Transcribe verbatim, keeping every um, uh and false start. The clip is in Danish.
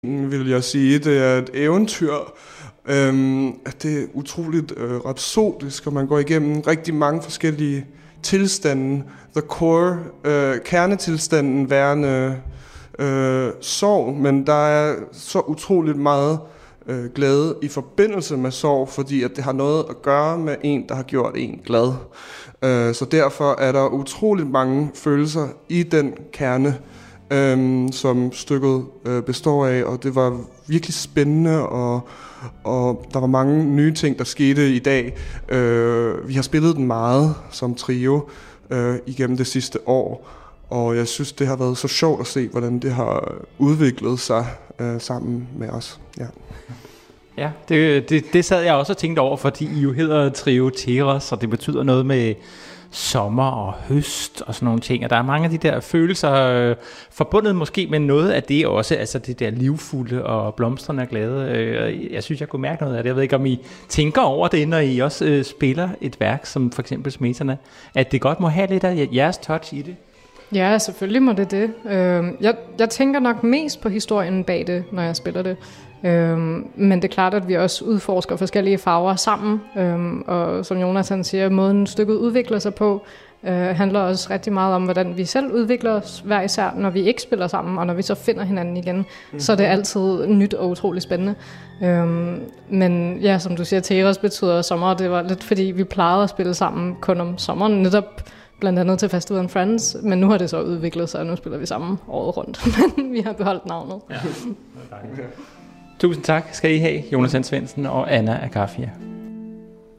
vil jeg sige. Det er et eventyr. Øhm, det er utroligt øh, rapsodisk, og man går igennem rigtig mange forskellige tilstande. The core, øh, kernetilstanden værende øh, sorg, men der er så utroligt meget øh, glæde i forbindelse med sorg, fordi at det har noget at gøre med en, der har gjort en glad. Øh, så derfor er der utroligt mange følelser i den kerne, Øhm, som stykket øh, består af, og det var virkelig spændende, og, og der var mange nye ting, der skete i dag. Øh, vi har spillet den meget som trio øh, igennem det sidste år, og jeg synes, det har været så sjovt at se, hvordan det har udviklet sig øh, sammen med os. Ja, ja det, det, det sad jeg også og tænkte over, fordi I jo hedder Trio Teros, og det betyder noget med sommer og høst og sådan nogle ting, og der er mange af de der følelser øh, forbundet måske med noget af det også, altså det der livfulde og blomstrende og glade. Øh, jeg synes, jeg kunne mærke noget af det. Jeg ved ikke, om I tænker over det, når I også øh, spiller et værk, som for eksempel Smetana, at det godt må have lidt af jeres touch i det. Ja, selvfølgelig må det det. Øh, jeg, jeg tænker nok mest på historien bag det, når jeg spiller det. Øhm, men det er klart, at vi også udforsker forskellige farver sammen, øhm, og som Jonathan siger, måden stykket udvikler sig på, øh, handler også rigtig meget om, hvordan vi selv udvikler os hver især, når vi ikke spiller sammen, og når vi så finder hinanden igen, mm-hmm. så er det altid nyt og utroligt spændende. Øhm, men ja, som du siger, Teros betyder sommer, det var lidt fordi, vi plejede at spille sammen kun om sommeren, netop blandt andet til Festival and Friends, men nu har det så udviklet sig, og nu spiller vi sammen året rundt, men vi har beholdt navnet. Ja. Tusind tak skal I have, Jonathan Svendsen og Anna Agafia.